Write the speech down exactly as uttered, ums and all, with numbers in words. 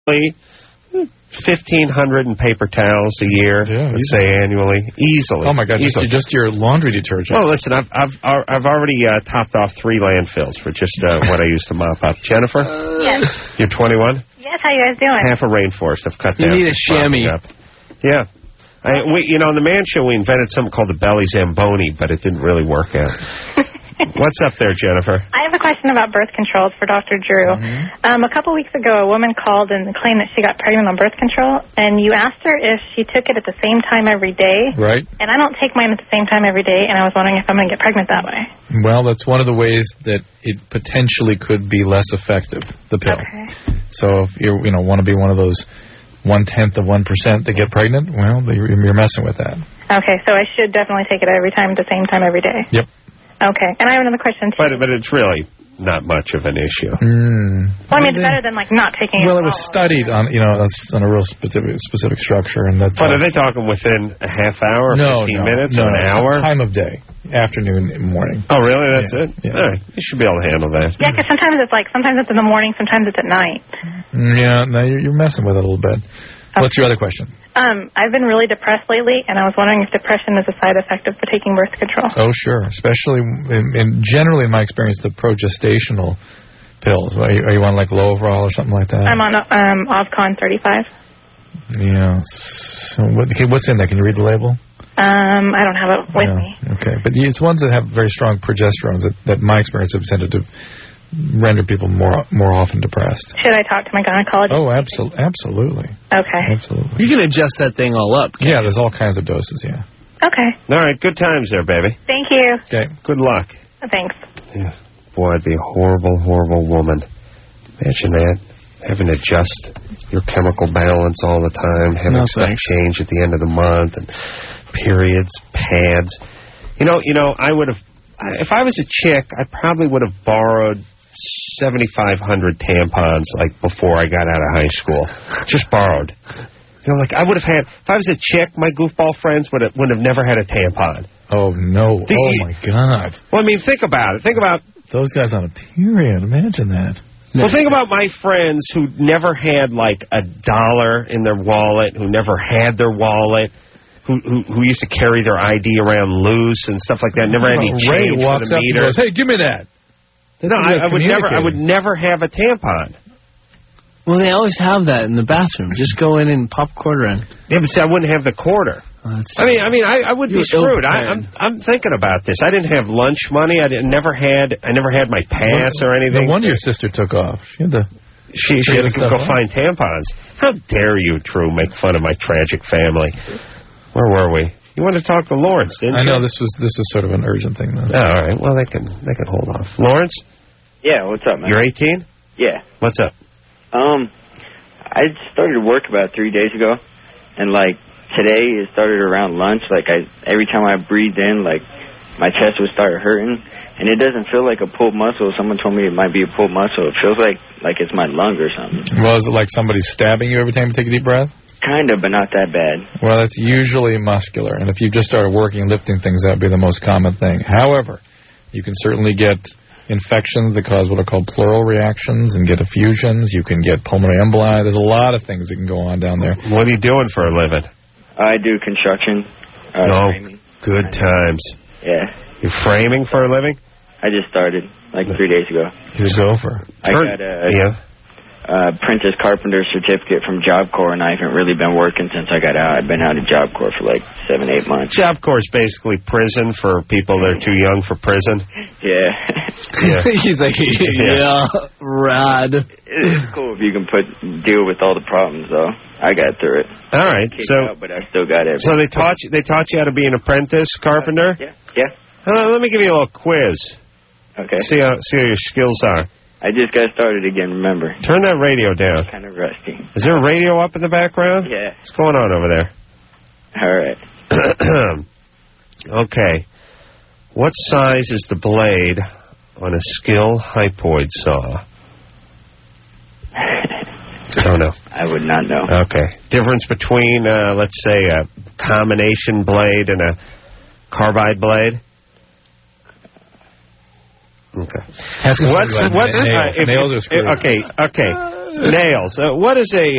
fifteen hundred in paper towels a year, yeah, let's say annually, easily. Oh, my God, just, just your laundry detergent. Well, listen, I've I've, I've already uh, topped off three landfills for just uh, what I used to mop up. Jennifer? Uh, yes. You're twenty-one? Yes, how you guys doing? Half a rainforest I've cut you down. You need a chamois. Yeah. I, we, you know, on the Man Show, we invented something called the Belly Zamboni, but it didn't really work out. What's up there, Jennifer? I have a question about birth controls for Doctor Drew. Mm-hmm. Um, a couple weeks ago, a woman called and claimed that she got pregnant on birth control, and you asked her if she took it at the same time every day. Right. And I don't take mine at the same time every day, and I was wondering if I'm going to get pregnant that way. Well, that's one of the ways that it potentially could be less effective, the pill. Okay. So if you you know want to be one of those one-tenth of one percent that get pregnant, well, you're messing with that. Okay, so I should definitely take it every time at the same time every day. Yep. Okay, and I have another question, too. But, but it's really not much of an issue. Mm. Well, I mean, it's better than, like, not taking it Well, at it was all. studied on, you know, on a real specific, specific structure, and that's... But are they talking within a half hour, no, fifteen no, minutes, no, or an no, hour? Time of day, afternoon, morning. Oh, really? That's yeah, it? Yeah. All right. You should be able to handle that. Yeah, because sometimes it's like, sometimes it's in the morning, sometimes it's at night. Yeah, no, you're, you're messing with it a little bit. Okay. What's your other question? Um, I've been really depressed lately, and I was wondering if depression is a side effect of taking birth control. Oh, sure. Especially, in, in generally, in my experience, the progestational pills. Are you, are you on, like, Lovrol or something like that? I'm on um, Ovcon thirty-five. Yeah. So what, okay, what's in there? Can you read the label? Um, I don't have it with no. me. Okay. But it's ones that have very strong progesterones that, that in my experience, have tended to render people more more often depressed. Should I talk to my gynecologist? Oh, absolutely. Absolutely. Okay. Absolutely. You can adjust that thing all up. Yeah, there's all kinds of doses, yeah. Okay. All right. Good times there, baby. Thank you. Okay. Good luck. Thanks. Yeah. Boy, I'd be a horrible, horrible woman. Imagine that. Having to adjust your chemical balance all the time, having No, stuff thanks. change at the end of the month, and periods, pads. You know, you know, I would have, if I was a chick, I probably would have borrowed seventy-five hundred tampons, like, before I got out of high school. Just borrowed. You know, like, I would have had, if I was a chick, my goofball friends would have, would have never had a tampon. Oh, no. The, oh, my God. Well, I mean, think about it. Think about... Those guys on a period. Imagine that. Well, think about my friends who never had, like, a dollar in their wallet, who never had their wallet, who who, who used to carry their I D around loose and stuff like that, never had any Ray change for walks the up meter. and goes, hey, give me that. That's no, I, I would never. I communicating. would never have a tampon. Well, they always have that in the bathroom. Just go in and pop quarter in. Yeah, but see, I wouldn't have the quarter. Oh, that's I mean, I mean, I, I would be You're screwed. I, I'm, ill-prepared. I'm thinking about this. I didn't have lunch money. I didn't, never had. I never had my pass or anything. No wonder your sister took off. She had the. She, she had to Stuff go on. find tampons. How dare you, Drew, make fun of my tragic family? Where were we? You wanted to talk to Lawrence, didn't I you? know this was this is sort of an urgent thing, though. Oh, all right. Well, they can they can hold off. Lawrence, Yeah, what's up, man? you're eighteen. Yeah. What's up? Um, I started work about three days ago, and, like, today it started around lunch. Like, I every time I breathed in, like, my chest would start hurting, and it doesn't feel like a pulled muscle. Someone told me it might be a pulled muscle. It feels like, like it's my lung or something. Well, is it like somebody stabbing you every time you take a deep breath? Kind of, but not that bad. Well, that's usually muscular, and if you just started working and lifting things, that would be the most common thing. However, you can certainly get infections that cause what are called pleural reactions and get effusions. You can get pulmonary emboli. There's a lot of things that can go on down there. What are you doing for a living? I do construction. Uh, Oh, framing. good times. Yeah. You're framing for a living? I just started, like, three days ago. You're a gopher. I got a... Yeah. Uh, apprentice carpenter certificate from Job Corps, and I haven't really been working since I got out. I've been out of Job Corps for like seven, eight months. Job Corps is basically prison for people that are too young for prison. Yeah. Yeah. He's like, yeah, rad. It's cool if you can put deal with all the problems, though. I got through it. All right. Kicked So, out, but I still got it. so they taught you. They taught you how to be an apprentice carpenter. Yeah. Yeah. Uh, let me give you a little quiz. Okay. See how see how your skills are. I just got started again. Remember. Turn that radio down. Kind of rusty. Is there a radio up in the background? Yeah. What's going on over there? All right. Okay. What size is the blade on a skill hypoid saw? I don't know. I would not know. Okay. Difference between, uh, let's say, a combination blade and a carbide blade? Okay. Ask us What's, about what's, nails. uh, if- Nails are if- screwed. Okay, okay. Nails. Uh, what is a